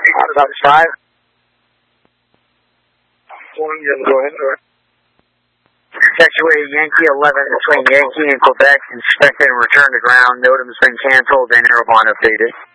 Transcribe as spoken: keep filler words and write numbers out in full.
About five. One, you go ahead. Effectuate Yankee eleven between Yankee and Quebec. Inspected and returned to ground. NOTAM's been canceled and Airborne updated.